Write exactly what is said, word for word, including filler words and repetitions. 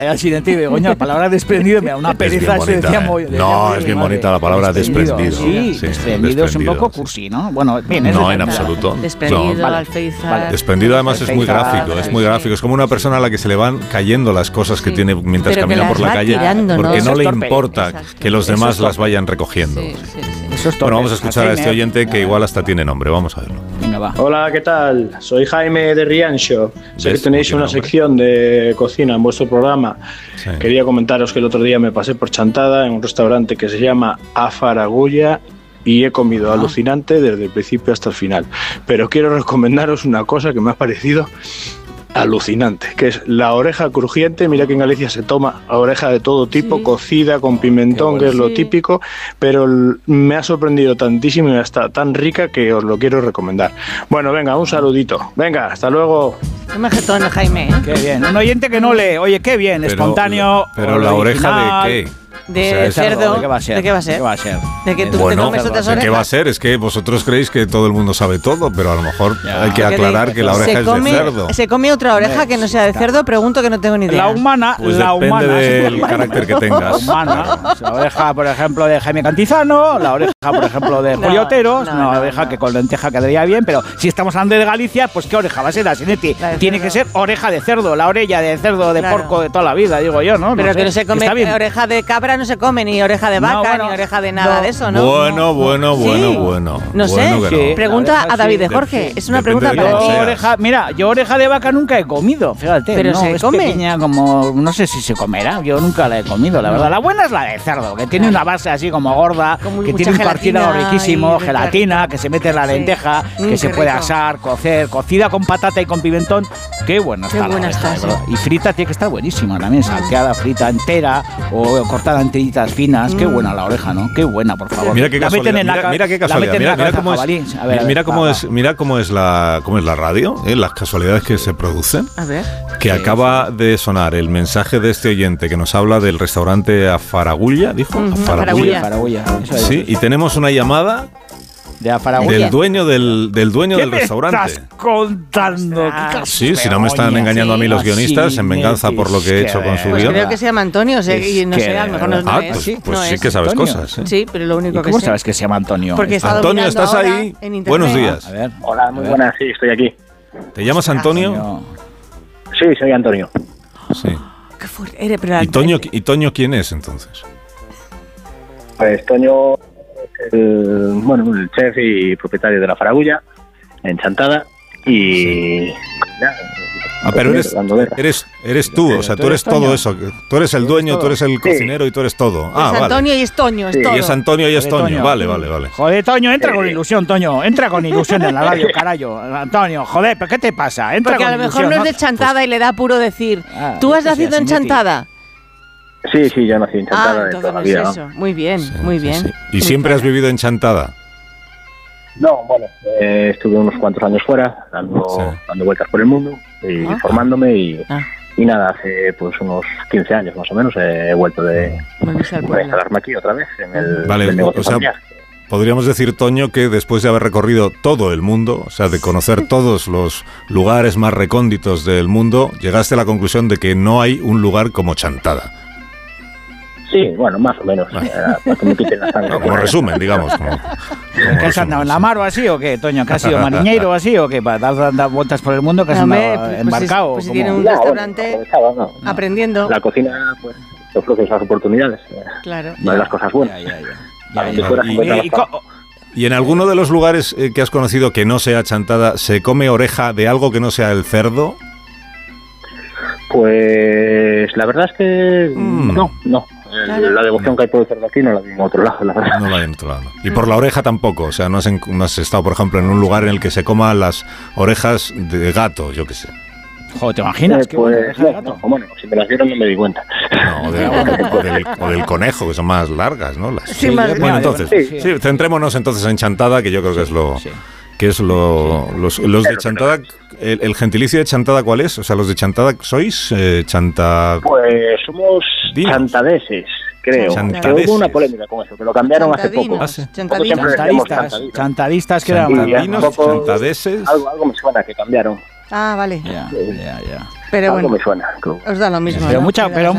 al siguiente digo, coño, la palabra desprendido me da una pereza. Es bien bonita, decía, eh. muy, No, decía, es bien madre, bonita la palabra desprendido. Sí, sí, desprendido es un poco sí. cursi, ¿no? Bueno, bien, es No, en absoluto. Desprendido, No. Vale, alféizar. vale. Desprendido además es muy gráfico, es muy gráfico. Es como una persona a la que se le van cayendo las cosas que Sí. tiene mientras Pero que camina las por la va calle, tirando, ¿no? porque Eso no es le torpe. importa Exacto. que los Eso demás es las torpe. vayan recogiendo. Sí, sí, sí. Eso es todo. Bueno, vamos a escuchar a este Jaime. oyente que igual hasta tiene nombre. Vamos a verlo. Venga, va. Hola, ¿qué tal? Soy Jaime de Riancho. Sé que ¿Ves? tenéis No tiene una nombre. sección de cocina en vuestro programa. Sí. Quería comentaros que el otro día me pasé por Chantada en un restaurante que se llama Afaragulla y he comido Ah. alucinante desde el principio hasta el final. Pero quiero recomendaros una cosa que me ha parecido alucinante, que es la oreja crujiente. Mira que en Galicia se toma oreja de todo tipo, Sí. cocida con pimentón, Qué que es bueno. lo Sí. típico, pero l- me ha sorprendido tantísimo y está tan rica que os lo quiero recomendar. Bueno, venga, un saludito. Venga, hasta luego. Qué majetón, Jaime, ¿eh? Qué bien. Un oyente que no lee. Oye, qué bien. Pero- espontáneo. Pero la oreja original. de qué? De O sea, es- cerdo. ¿De qué va a ser? ¿De qué va a ser? ¿Qué va a ser? De que tú Bueno, te comes otras ¿qué orejas. va a ser? Es que vosotros creéis que todo el mundo sabe todo, pero a lo mejor Ya. hay que Porque aclarar de- que la oreja se es come, de cerdo. ¿Se come otra oreja que no sea de cerdo? Pregunto que no tengo ni idea. La humana, Pues la depende humana. del carácter que La tengas. humana, la oreja, por ejemplo, de Jaime Cantizano, la oreja, por ejemplo, de No, Julio Otero, no, una no, oreja no. que con lenteja quedaría bien, pero si estamos hablando de Galicia, pues ¿qué oreja va a ser la Sinetti? La de Tiene cerdo. que ser oreja de cerdo, la orella de cerdo, de Claro. porco de toda la vida, digo yo, ¿no? Pero sé. que no se come Está bien. oreja de cabra, no se come ni oreja de No, vaca, bueno, ni oreja de nada no. de eso, ¿no? Bueno, bueno, Sí. bueno, bueno. No sé. Bueno que no. Sí. Pregunta La oreja a David sí, de Jorge. de- Es una depende pregunta de para lo ti. que Yo seas. oreja, mira, yo oreja de vaca nunca he comido, fíjate. Pero no, se es come. pequeña como, no sé si se comerá, yo nunca la he comido, la verdad. La buena es la de cerdo, que tiene una base así como gorda, Con que mucha tiene un parcido gelatina riquísimo, y gelatina, rica. que se mete en la Sí. lenteja, Mm, que se qué puede rico. asar, cocer, cocida con patata y con pimentón. Qué buena Qué está la buena oreja, está, de verdad. Y frita tiene que estar buenísima también, salteada, frita entera o cortada en tiritas finas. Qué Mm. buena la oreja, ¿no? Qué buena, por favor. Mira qué La meten casualidad. en la Mira, ca- mira qué la casualidad. meten en Mira, la mira cabeza cómo es. jabalí. A ver, a ver, Mira cómo va, es. va. Mira cómo es la cómo es la radio, ¿eh? Las casualidades que se producen. A ver. Que acaba de sonar el mensaje de este oyente que nos habla del restaurante Afaragulla, dijo. Ujú, Afaragulla. Afaragulla. Faragulla, eso es. Sí, y tenemos una llamada De Afaragulla. del dueño del, del dueño ¿Qué del me restaurante. estás contando? Ostras. Sí, si no me están engañando a mí los guionistas en venganza por lo que he hecho con su Pues guión. creo que se llama Antonio, sé, y no Es sé, que a lo mejor de no, no Ah, es. pues, sí, pues no sí es. que sabes Antonio. cosas. ¿eh? Sí, pero lo único ¿Y que cómo sé. sabes que se llama Antonio? Porque he estado Antonio, mirando ¿estás ahora ahí? en internet. Buenos días. A ver. Hola, muy A ver. buenas, sí, estoy aquí. ¿Te llamas Antonio? Antonio. Sí, soy Antonio. Sí. Qué fuerte. Eres, pero ¿Y Toño, ¿Y Toño quién es entonces? Pues Toño es el, bueno, el chef y propietario de la Faragulla, en Chantada, y... nada, Ah, pero eres, dando guerra. eres, eres tú, o sea, Tú tú eres eres todo Toño. eso. Tú eres el dueño, tú eres el Sí. cocinero y tú eres todo. Ah, es vale. Antonio y es Toño, es Sí. todo. Y es Antonio y es Joder, Toño. Toño. Vale, vale, vale. Joder, Toño, entra Sí. con ilusión, Toño. Entra con ilusión en la radio, carajo. Antonio, joder, ¿pero qué te pasa? Entra Porque con a lo mejor ilusión, no es de Chantada y le da puro decir. Ah, ¿Tú has yo qué sé, nacido en Sinetti. Chantada? Sí, sí, yo nací en Ah, Chantada de entonces toda no la es vida. eso. Muy bien, Sí, muy sí, bien. sí. ¿Y Muy siempre has bien. vivido en Chantada? No, bueno, eh, estuve unos cuantos años fuera, dando, Sí. dando vueltas por el mundo, y Ah. formándome, y, Ah. y nada, hace pues unos quince años más o menos he vuelto de, Volviste al de pueblo. instalarme aquí otra vez en el, Vale, el negocio o sea, familiar. Podríamos decir, Toño, que después de haber recorrido todo el mundo, o sea, de conocer todos los lugares más recónditos del mundo, llegaste a la conclusión de que no hay un lugar como Chantada. Sí, bueno, más o menos, Vale. eh, para que me quiten la sangre. No, como resumen, digamos. Como, como ¿Qué has resumen, andado en sí. la mar o así o qué, Toño? ¿Que has sido mariñeiro o así o qué? ¿Para dar, dar vueltas por el mundo que has No, hombre, andado pues si- embarcado? pues si ¿Cómo? tiene un No, restaurante bueno, aprovechaba, no. aprendiendo. La cocina pues te ofrece esas oportunidades, eh, Claro. una de las cosas buenas. Ya, ya, ya. A Ya, donde ya. fuera Y- se encuentra Y- y la fama. co- ¿Y en alguno de los lugares eh, que has conocido que no sea Chantada, se come oreja de algo que no sea el cerdo? Pues la verdad es que Mm. no, no. Eh, Claro. La devoción que hay por el cerdo aquí no la vi en otro lado, la verdad. No la hay en otro lado. Y por la oreja tampoco. O sea, no has, en- no has estado, por ejemplo, en un lugar en el que se coma las orejas de gato, yo qué sé. Joder, ¿te imaginas? Eh, Qué buena pues oreja de no, gato. no, bueno, si me las dieron no me di cuenta. No, o, de- o del, o del conejo, que son más largas, ¿no? Las- Sí, más- Bueno, ya, entonces, sí. sí, centrémonos entonces en Chantada, que yo creo que es lo... Sí. Que es lo los, los de Chantada, el, el gentilicio de Chantada, ¿cuál es? O sea, los de Chantada, ¿sois eh, Chanta...? Pues somos Dinos. chantadeses, creo. Chantadeses. Que hubo una polémica con eso, que lo cambiaron hace poco. Ah, sí. Chantadinos. Siempre decíamos Chantadistas, chantadistas. chantadistas que Y eran... hace Chantavinos, poco- chantadeses... Algo, algo me suena que cambiaron. Ah, vale. Ya, ya, ya. Pero Algo bueno, me suena. que- os da lo mismo. Pero ¿no? mucha, Me da pero,